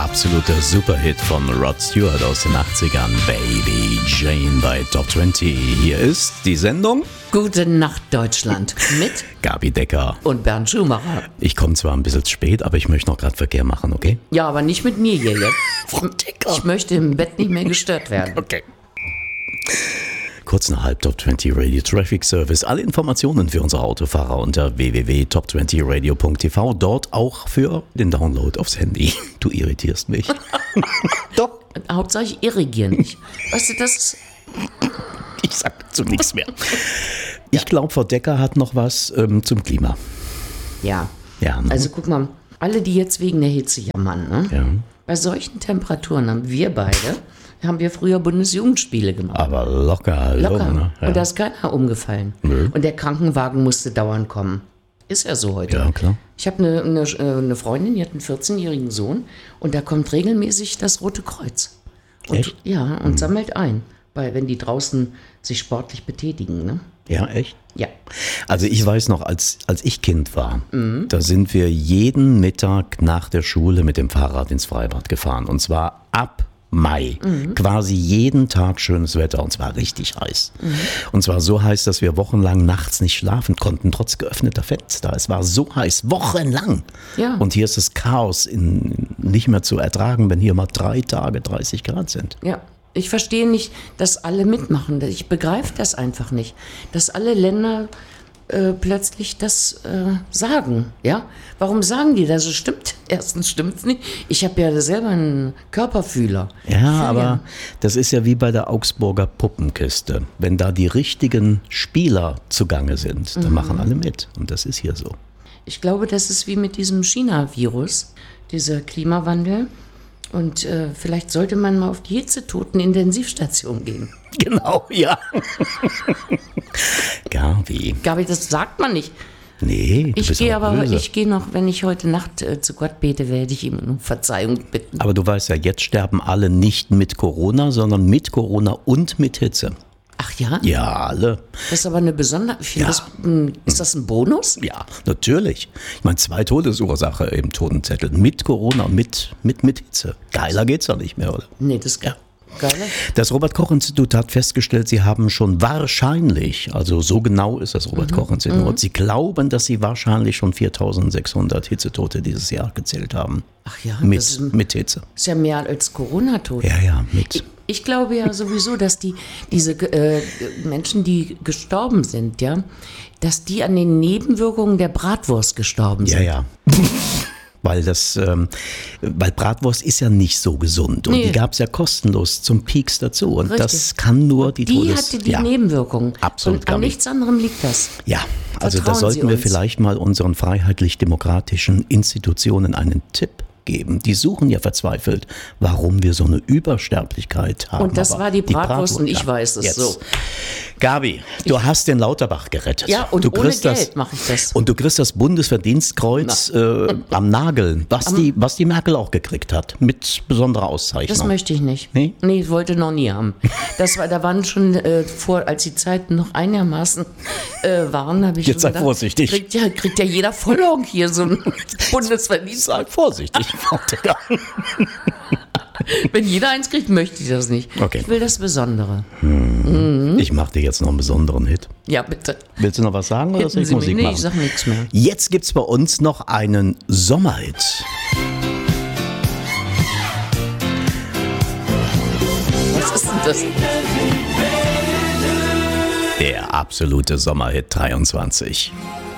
absolute Superhit von Rod Stewart aus den 80ern, Baby Jane bei Top 20. Hier ist die Sendung Gute Nacht Deutschland mit Gabi Decker und Bernd Schumacher. Ich komme zwar ein bisschen spät, aber ich möchte noch gerade Verkehr machen, okay? Ja, aber nicht mit mir hier jetzt. Frau Decker. Ich möchte im Bett nicht mehr gestört werden. Okay. Kurz nach halb Top 20 Radio Traffic Service. Alle Informationen für unsere Autofahrer unter www.top20radio.tv. Dort auch für den Download aufs Handy. Du irritierst mich. Doch. Hauptsache ich irrigiere nicht. Weißt du, das ist... Ich sag dazu nichts mehr. Ich glaube, Frau Decker hat noch was zum Klima. Ja. Ja, ne? Also guck mal, alle, die jetzt wegen der Hitze jammern, ne? Ja. Bei solchen Temperaturen haben wir früher Bundesjugendspiele gemacht. Aber locker. Ne? Ja. Und da ist keiner umgefallen. Nö. Und der Krankenwagen musste dauernd kommen. Ist ja so heute. Ja, klar. Ich habe eine Freundin, die hat einen 14-jährigen Sohn und da kommt regelmäßig das Rote Kreuz. Und, Echt? Ja, und sammelt ein, wenn die draußen sich sportlich betätigen. Ne? Ja, echt? Ja. Also ich weiß noch, als ich Kind war, da sind wir jeden Mittag nach der Schule mit dem Fahrrad ins Freibad gefahren. Und zwar ab Mai. Quasi jeden Tag schönes Wetter und zwar richtig heiß. Und zwar so heiß, dass wir wochenlang nachts nicht schlafen konnten, trotz geöffneter Fenster. Es war so heiß, wochenlang. Ja. Und hier ist das Chaos nicht mehr zu ertragen, wenn hier mal 3 Tage 30 Grad sind. Ja. Ich verstehe nicht, dass alle mitmachen. Ich begreife das einfach nicht. Dass alle Länder plötzlich das sagen. Ja? Warum sagen die das? Stimmt. Erstens stimmt es nicht. Ich habe ja selber einen Körperfühler. Ja, aber das ist ja wie bei der Augsburger Puppenkiste. Wenn da die richtigen Spieler zugange sind, dann machen alle mit. Und das ist hier so. Ich glaube, das ist wie mit diesem China-Virus, dieser Klimawandel. Und vielleicht sollte man mal auf die Hitzetoten-Intensivstation gehen. Genau, ja. Gabi, das sagt man nicht. nee, du bist aber böse. Ich gehe noch, wenn ich heute Nacht zu Gott bete, werde ich ihm um Verzeihung bitten. Aber du weißt ja, jetzt sterben alle nicht mit Corona, sondern mit Corona und mit Hitze. Ach ja? Ja, alle. Das ist aber eine besondere... Ist das ein Bonus? Ja, natürlich. Ich meine, 2 Todesursache im Totenzettel. Mit Corona und mit Hitze. Geiler geht's doch nicht mehr, oder? Nee, das ist geil. Das Robert-Koch-Institut hat festgestellt, sie haben schon wahrscheinlich, also so genau ist das Robert-Koch-Institut, sie glauben, dass sie wahrscheinlich schon 4.600 Hitzetote dieses Jahr gezählt haben. Ach ja, Mit Hitze. Ist ja mehr als Corona-Tote. Ja, mit. Ich glaube ja sowieso, dass diese Menschen, die gestorben sind, ja, dass die an den Nebenwirkungen der Bratwurst gestorben sind. Ja. Weil Bratwurst ist ja nicht so gesund und die gab es ja kostenlos zum Peaks dazu und Richtig. Das kann nur die hatte die Nebenwirkungen. Absolut. Und an nichts anderem liegt das. Ja, also da Vertrauen sollten Sie wir uns. vielleicht mal unseren freiheitlich-demokratischen Institutionen einen Tipp geben. Die suchen ja verzweifelt, warum wir so eine Übersterblichkeit haben. Und das Aber war die Bratwurst und ich ja. weiß es Jetzt. so. Gabi, du hast den Lauterbach gerettet. Ja, und du ohne kriegst Geld mache ich das. Und du kriegst das Bundesverdienstkreuz am Nagel, was die Merkel auch gekriegt hat, mit besonderer Auszeichnung. Das möchte ich nicht. Nee? Nee, wollte noch nie haben. Da waren schon als die Zeiten noch einigermaßen waren, habe ich Jetzt schon sei vorsichtig. Kriegt ja jeder Vollaugen hier so ein Bundesverdienst. Sei vorsichtig, Frau Decker. Wenn jeder eins kriegt, möchte ich das nicht. Okay. Ich will das Besondere. Ich mache dir jetzt noch einen besonderen Hit. Ja, bitte. Willst du noch was sagen oder soll ich Sie Musik mich? Nee, machen? ich sag nichts mehr. Jetzt gibt's bei uns noch einen Sommerhit. Was ist denn das? Der absolute Sommerhit 23.